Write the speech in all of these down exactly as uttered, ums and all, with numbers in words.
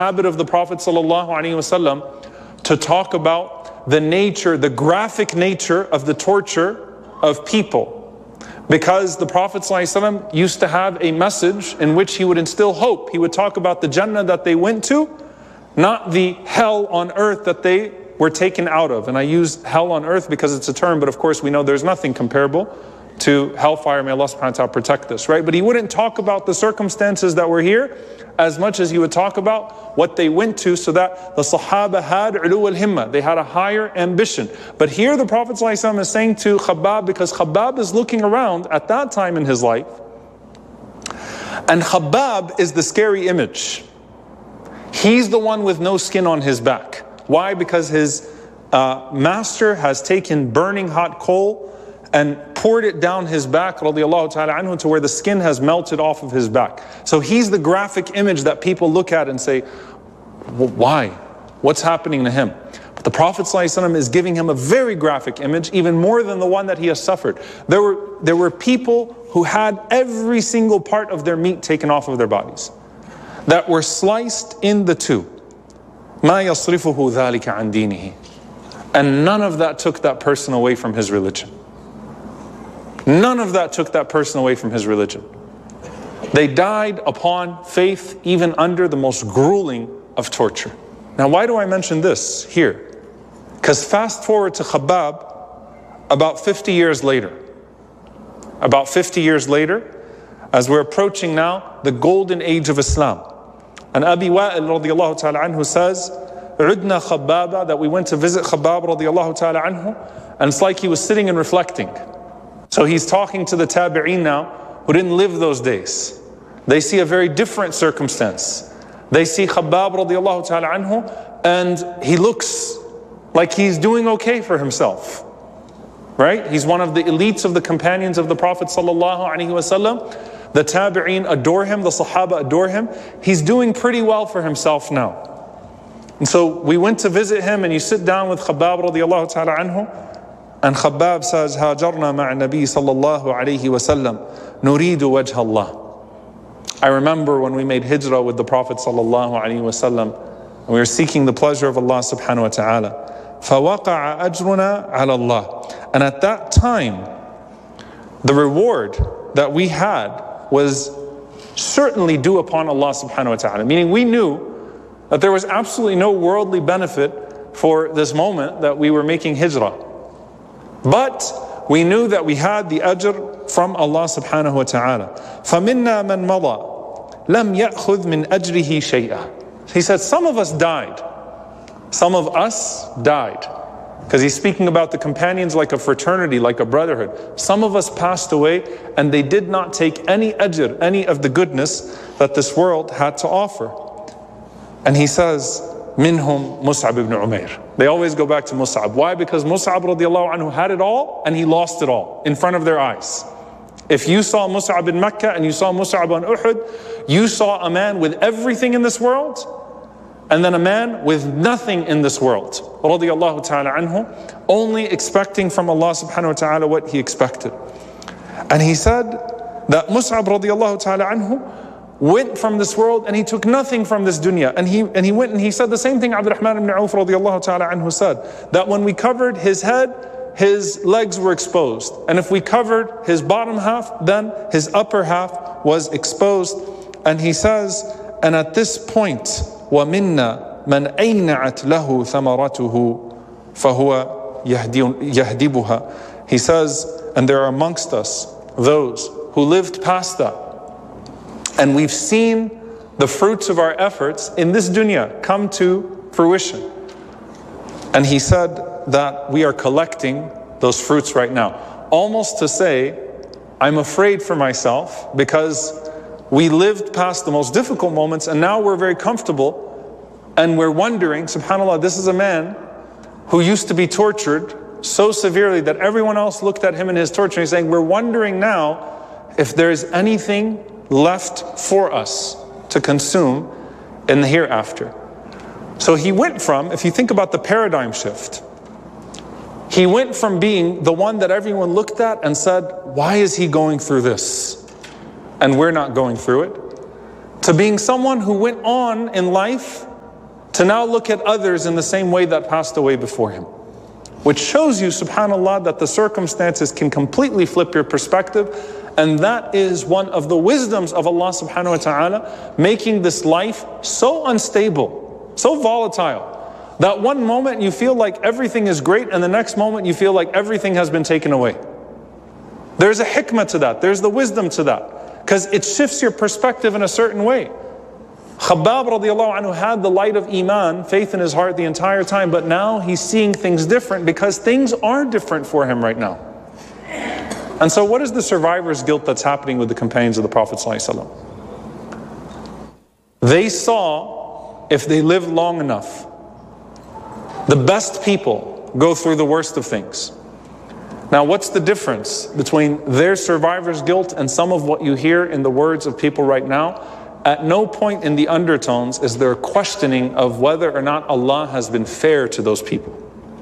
habit of the Prophet ﷺ to talk about the nature, the graphic nature of the torture of people. Because the Prophet ﷺ used to have a message in which he would instill hope. He would talk about the Jannah that they went to, not the hell on earth that they were taken out of. And I use hell on earth because it's a term, but of course we know there's nothing comparable to hellfire. May Allah subhanahu wa ta'ala protect us, right? But he wouldn't talk about the circumstances that were here as much as he would talk about what they went to, so that the Sahaba had ulu al-himma, they had a higher ambition. But here the Prophet ﷺ is saying to Khabbab, because Khabbab is looking around at that time in his life, and Khabbab is the scary image. He's the one with no skin on his back. Why? Because his uh, master has taken burning hot coal and poured it down his back, radiallahu ta'ala anhu, to where the skin has melted off of his back. So he's the graphic image that people look at and say, why? What's happening to him? But the Prophet ﷺ is giving him a very graphic image, even more than the one that he has suffered. There were, there were people who had every single part of their meat taken off of their bodies, that were sliced in the two. مَا يَصْرِفُهُ ذَلِكَ عَنْ دِينِهِ. And none of that took that person away from his religion. None of that took that person away from his religion. They died upon faith, even under the most grueling of torture. Now, why do I mention this here? Because fast forward to Khabbab, about fifty years later. About fifty years later, as we're approaching now the golden age of Islam. And Abi Wa'il radiallahu ta'ala anhu says, Udna Khabbaba, that we went to visit Khabbab radiallahu ta'ala anhu, and it's like he was sitting and reflecting. So he's talking to the tabi'een now, who didn't live those days. They see a very different circumstance. They see Khabbab radiallahu ta'ala anhu, and he looks like he's doing okay for himself. Right? He's one of the elites of the companions of the Prophet sallallahu alaihi wasallam. The tabi'een adore him, the Sahaba adore him. He's doing pretty well for himself now. And so we went to visit him, and you sit down with Khabbab radiallahu ta'ala anhu, and Khabbab says, هاجرنا مع النبي صلى الله عليه وسلم نريد وجه الله. I remember when we made hijrah with the Prophet sallallahu alaihi wasallam, and we were seeking the pleasure of Allah subhanahu wa ta'ala. فوقع أجرنا على الله. And at that time, the reward that we had was certainly due upon Allah subhanahu wa ta'ala. Meaning we knew that there was absolutely no worldly benefit for this moment that we were making hijrah. But we knew that we had the ajr from Allah subhanahu wa ta'ala. فَمِنَّا مَنْ مَضَى لَمْ يَأْخُذْ مِنْ أَجْرِهِ شَيْئًا. He said, some of us died. Some of us died. Because he's speaking about the companions like a fraternity, like a brotherhood. Some of us passed away, and they did not take any ajr, any of the goodness that this world had to offer. And he says, Minhum Mus'ab ibn Umair. They always go back to Mus'ab. Why? Because Mus'ab radiallahu anhu had it all, and he lost it all in front of their eyes. If you saw Mus'ab in Mecca and you saw Mus'ab on Uhud, you saw a man with everything in this world, and then a man with nothing in this world, radiallahu ta'ala anhu, only expecting from Allah subhanahu wa ta'ala what he expected. And he said that Mus'ab radiallahu ta'ala anhu went from this world, and he took nothing from this dunya. And he and he went and he said the same thing Abdurrahman ibn Auf radiallahu ta'ala anhu said, that when we covered his head, his legs were exposed. And if we covered his bottom half, then his upper half was exposed. And he says, and at this point, وَمِنَّا مَنْ أَيْنَعَتْ لَهُ ثَمَرَتُهُ فَهُوَ يَهْدِبُهَا. He says, and there are amongst us those who lived past that, and we've seen the fruits of our efforts in this dunya come to fruition. And he said that we are collecting those fruits right now. Almost to say, I'm afraid for myself, because we lived past the most difficult moments, and now we're very comfortable, and we're wondering, subhanAllah, this is a man who used to be tortured so severely that everyone else looked at him in his torture, and he's saying, we're wondering now if there's anything left for us to consume in the hereafter. So he went from, if you think about the paradigm shift, he went from being the one that everyone looked at and said, why is he going through this? And we're not going through it. To being someone who went on in life to now look at others in the same way that passed away before him. Which shows you, subhanAllah, that the circumstances can completely flip your perspective. And that is one of the wisdoms of Allah subhanahu wa ta'ala, making this life so unstable, so volatile, that one moment you feel like everything is great and the next moment you feel like everything has been taken away. There's a hikmah to that, there's the wisdom to that, because it shifts your perspective in a certain way. Khabbab radiallahu anhu had the light of Iman, faith in his heart the entire time, but now he's seeing things different because things are different for him right now. And so what is the survivor's guilt that's happening with the companions of the Prophet ﷺ? They saw, if they lived long enough, the best people go through the worst of things. Now what's the difference between their survivor's guilt and some of what you hear in the words of people right now? At no point in the undertones is there a questioning of whether or not Allah has been fair to those people.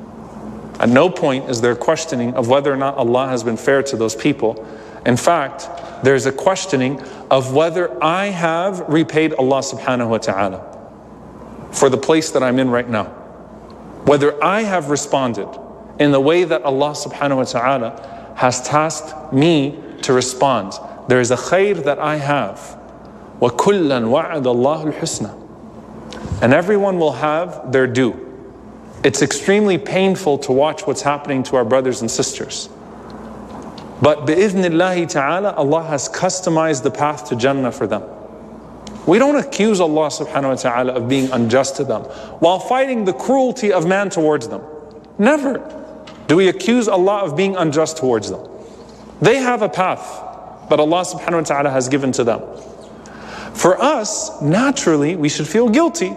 At no point is there a questioning of whether or not Allah has been fair to those people. In fact, there's a questioning of whether I have repaid Allah subhanahu wa ta'ala for the place that I'm in right now. Whether I have responded in the way that Allah subhanahu wa ta'ala has tasked me to respond. There is a khair that I have. وَكُلًّا وَعَدَ اللَّهُ الْحُسْنَى. And everyone will have their due. It's extremely painful to watch what's happening to our brothers and sisters. But bi'idhnillahi ta'ala, Allah has customized the path to Jannah for them. We don't accuse Allah subhanahu wa ta'ala of being unjust to them while fighting the cruelty of man towards them. Never do we accuse Allah of being unjust towards them. They have a path that Allah subhanahu wa ta'ala has given to them. For us, naturally, we should feel guilty.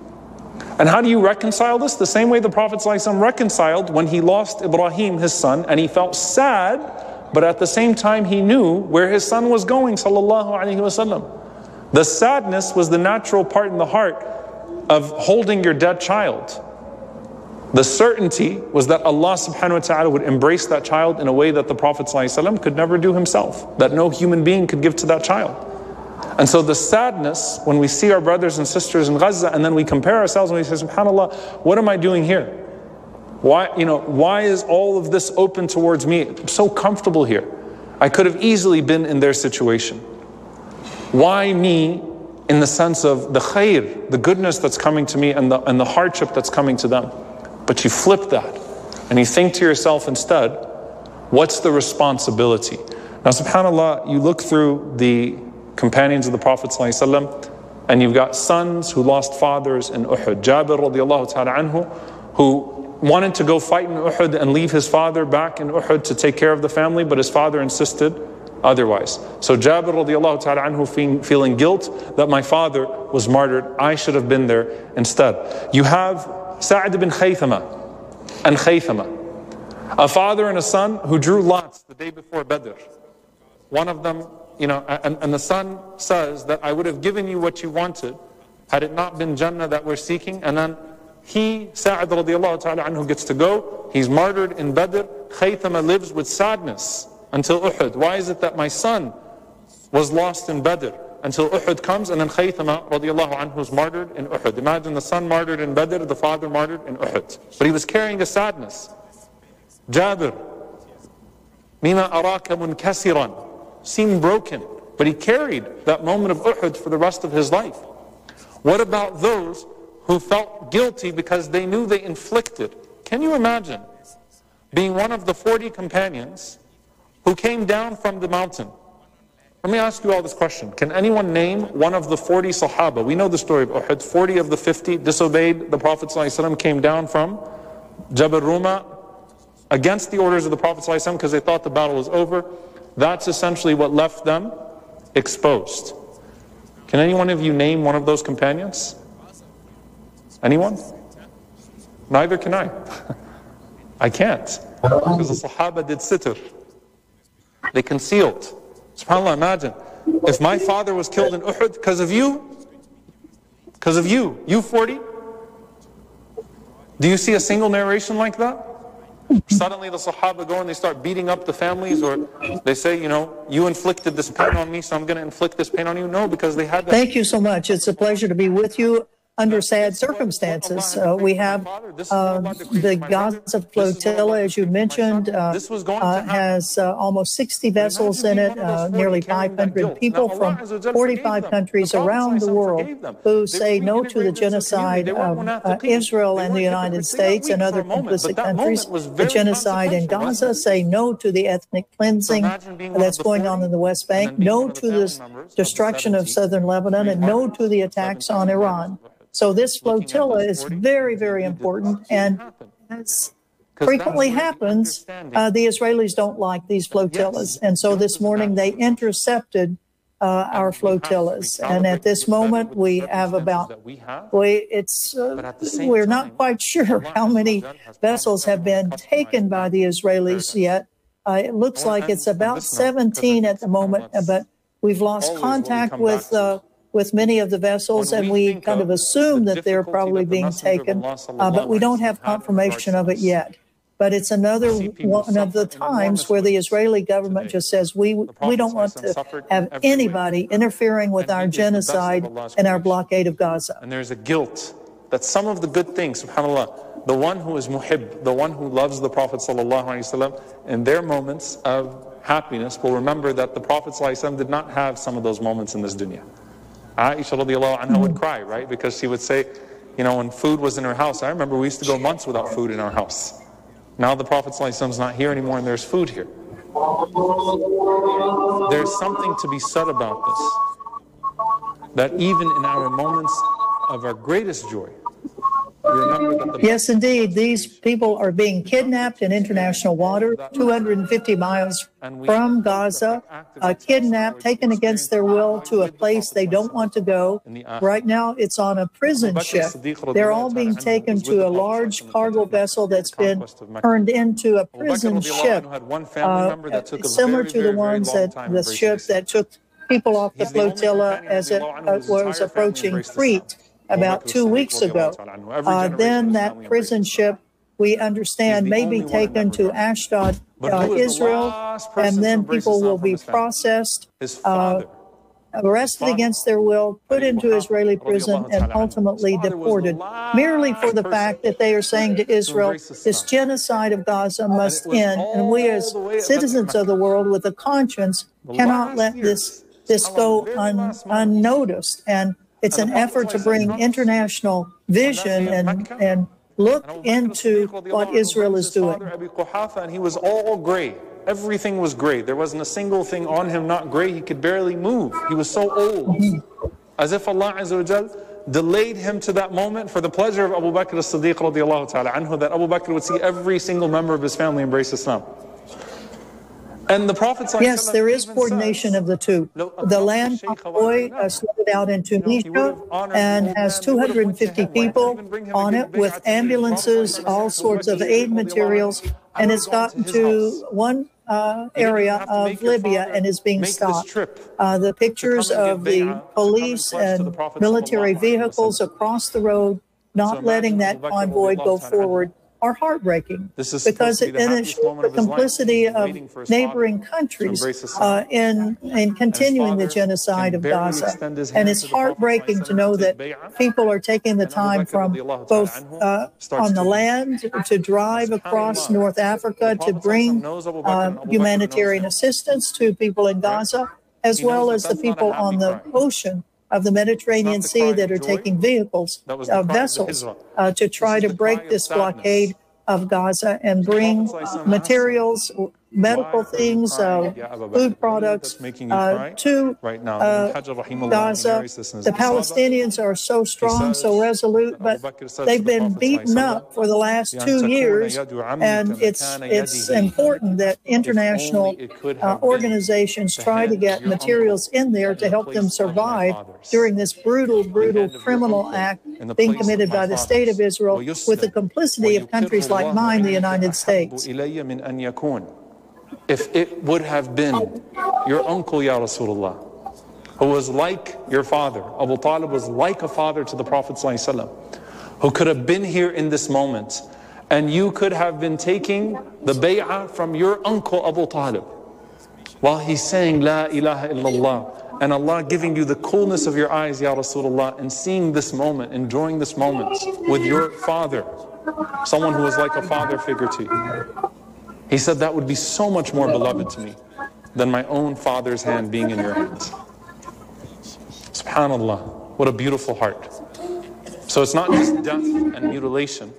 And how do you reconcile this? The same way the Prophet ﷺ reconciled when he lost Ibrahim, his son, and he felt sad, but at the same time he knew where his son was going, sallallahu alaihi wasallam. The sadness was the natural part in the heart of holding your dead child. The certainty was that Allah subhanahu wa ta'ala would embrace that child in a way that the Prophet ﷺ could never do himself, that no human being could give to that child. And so the sadness, when we see our brothers and sisters in Gaza and then we compare ourselves and we say, subhanAllah, what am I doing here? Why, you know, why is all of this open towards me? I'm so comfortable here. I could have easily been in their situation. Why me in the sense of the khair, the goodness that's coming to me and the, and the hardship that's coming to them? But you flip that and you think to yourself instead, what's the responsibility? Now subhanAllah, you look through the companions of the Prophet ﷺ, and you've got sons who lost fathers in Uhud. Jabir radiallahu ta'ala anhu, who wanted to go fight in Uhud and leave his father back in Uhud to take care of the family, but his father insisted otherwise. So Jabir radiallahu ta'ala anhu feeling guilt that my father was martyred, I should have been there instead. You have Sa'd ibn Khaythama and Khaythama, a father and a son who drew lots the day before Badr. One of them, you know, and, and the son says that I would have given you what you wanted had it not been Jannah that we're seeking. And then he, Sa'd radiallahu ta'ala anhu, gets to go. He's martyred in Badr. Khaythama lives with sadness until Uhud. Why is it that my son was lost in Badr until Uhud comes, and then Khaythama radiallahu anhu is martyred in Uhud? Imagine the son martyred in Badr, the father martyred in Uhud. But he was carrying a sadness. Jabir, Mima araka munkasiran, seemed broken, but he carried that moment of Uhud for the rest of his life. What about those who felt guilty because they knew they inflicted? Can you imagine being one of the forty companions who came down from the mountain? Let me ask you all this question. Can anyone name one of the forty Sahaba? We know the story of Uhud. forty of the fifty disobeyed the Prophet ﷺ, came down from Jabal Ruma against the orders of the Prophet ﷺ because they thought the battle was over. That's essentially what left them exposed. Can any one of you name one of those companions? Anyone? Neither can I. I can't. Because the Sahaba did sitr. They concealed. SubhanAllah, imagine if my father was killed in Uhud because of you, because of you, you forty. Do you see a single narration like that? Suddenly the Sahaba go and they start beating up the families, or they say, you know, you inflicted this pain on me, so I'm going to inflict this pain on you. No, because they had that. Thank you so much. It's a pleasure to be with you. under sad circumstances. Uh, we have uh, the Gaza flotilla, as you mentioned, uh, uh, has uh, almost sixty vessels in it, uh, nearly five hundred people from forty-five countries around the world who say no to the genocide of uh, Israel and the United States and other complicit countries, the genocide in Gaza, say no to the ethnic cleansing that's going on in the West Bank, no to this destruction of southern Lebanon, and no to the attacks on Iran. So this flotilla is very, very important, and as frequently happens, uh, the Israelis don't like these flotillas. And so this morning they intercepted uh, our flotillas. And at this moment we have about, we, it's, uh, we're not quite sure how many vessels have been taken by the Israelis yet. Uh, it looks like it's about seventeen at the moment, but we've lost contact with uh, with many of the vessels, and we kind of assume that they're probably being taken, uh, but we don't have confirmation of it yet. But it's another one of the times where the Israeli government just says, we we don't want to have anybody interfering with our genocide and our blockade of Gaza. And there's a guilt that some of the good things, subhanAllah, the one who is muhib, the one who loves the Prophet sallallahu alaihi wasallam, in their moments of happiness will remember that the Prophet sallallahu alaihi wasallam did not have some of those moments in this dunya. Aisha radiallahu anha would cry, right? Because she would say, you know, when food was in her house, I remember we used to go months without food in our house. Now the Prophet ﷺ is not here anymore and there's food here. There's something to be said about this, that even in our moments of our greatest joy, yes, indeed. These people are being kidnapped in international water, two hundred fifty miles from Gaza, uh, kidnapped, taken against their will to a place they don't want to go. Right now, it's on a prison ship. They're all being taken to a large cargo vessel that's been turned into a prison ship, uh, similar to the ones that the ship that took people off the flotilla as it uh, was approaching Crete about two weeks ago. Uh, then that prison ship, we understand, may be taken to Ashdod, uh, Israel, and then people will be processed, uh, arrested against their will, put into Israeli prison, and ultimately deported, merely for the fact that they are saying to Israel, this genocide of Gaza must end, and we as citizens of the world with a conscience cannot let this, this go un, unnoticed. And it's an effort to bring international vision and, and look into what Israel is doing. And he was all gray. Everything was gray. There wasn't a single thing on him not gray. He could barely move. He was so old. As if Allah Azza wa Jal delayed him to that moment for the pleasure of Abu Bakr as-Siddiq radiallahu ta'ala anhu, that Abu Bakr would see every single member of his family embrace Islam. And the Prophet, yes, there is coordination of the two. The land convoy uh, started out in Tunisia and has two hundred fifty people on it with ambulances, all sorts of aid materials, and it's gotten to one uh, area of Libya and is being stopped. Uh, the pictures of the police and military vehicles across the road not letting that convoy go forward are heartbreaking, because it shows the complicity of neighboring countries uh, in, in continuing the genocide of Gaza. And it's heartbreaking to know that people are taking the time from both uh, on the land to drive across North Africa to bring uh, humanitarian assistance to people in Gaza, as well as the people on the ocean of the Mediterranean Sea that are taking vehicles, uh, vessels, uh, to try to break this blockade of Gaza and bring uh, materials, medical things, uh, food products uh, to uh, Gaza. The Palestinians are so strong, so resolute, but they've been beaten up for the last two years, and it's it's important that international uh, organizations try to get materials in there to help them survive during this brutal, brutal criminal act being committed by the State of Israel with the complicity of countries like mine, the United States. If it would have been your uncle, Ya Rasulullah, who was like your father, Abu Talib was like a father to the Prophet ﷺ, who could have been here in this moment, and you could have been taking the bay'ah from your uncle Abu Talib, while he's saying La ilaha illallah, and Allah giving you the coolness of your eyes, Ya Rasulullah, and seeing this moment, enjoying this moment with your father, someone who was like a father figure to you. He said that would be so much more beloved to me than my own father's hand being in your hands. SubhanAllah, what a beautiful heart. So it's not just death and mutilation.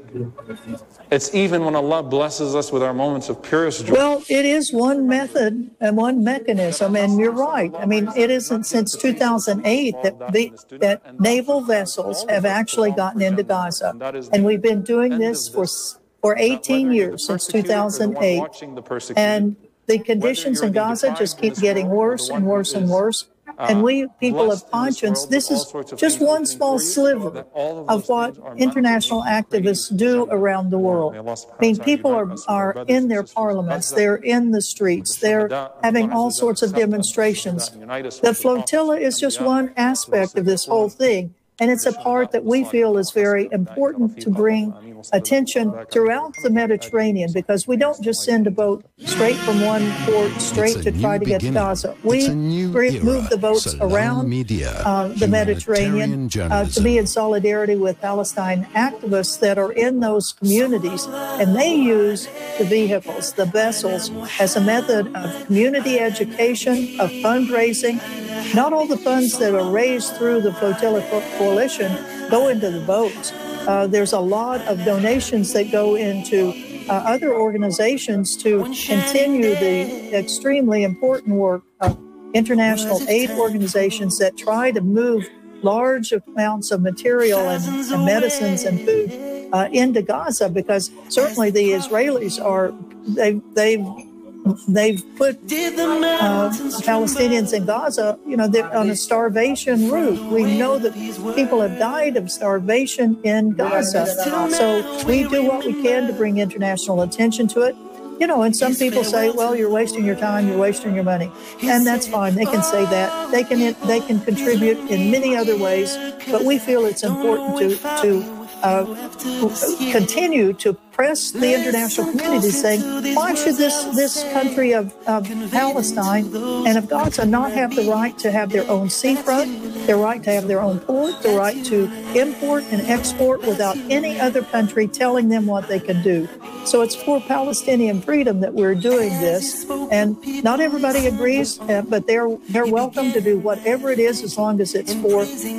It's even when Allah blesses us with our moments of purest joy. Well, it is one method and one mechanism, and you're right. I mean, it isn't since two thousand eight that, the, that naval vessels have actually gotten into Gaza. And we've been doing this for, for eighteen years, since two thousand eight. And the conditions in Gaza just keep getting worse and worse and worse. And we, people of conscience, this is just one small sliver of what international activists do around the world. I mean, people are, are in their parliaments, they're in the streets, they're having all sorts of demonstrations. The flotilla is just one aspect of this whole thing. And it's a part that we feel is very important to bring attention throughout the Mediterranean, because we don't just send a boat straight from one port straight to try to get to Gaza. We move the boats around uh, the Mediterranean uh, to be in solidarity with Palestine activists that are in those communities. And they use the vehicles, the vessels, as a method of community education, of fundraising. Not all the funds that are raised through the Flotilla Coalition go into the boats. Uh, there's a lot of donations that go into uh, other organizations to continue the extremely important work of international aid organizations that try to move large amounts of material and, and medicines and food uh, into Gaza, because certainly the Israelis are, they, they've They've put uh, Palestinians in Gaza, you know, they're on a starvation route. We know that people have died of starvation in Gaza. So we do what we can to bring international attention to it. You know, and some people say, well, you're wasting your time, you're wasting your money. And that's fine. They can say that. They can they can contribute in many other ways. But we feel it's important to, to uh, continue to press the international community, saying, why should this, this country of, of Palestine and of Gaza not have the right to have their own seafront, their right to have their own port, the right to import and export without any other country telling them what they can do? So it's for Palestinian freedom that we're doing this. And not everybody agrees, uh, but they're, they're welcome to do whatever it is as long as it's for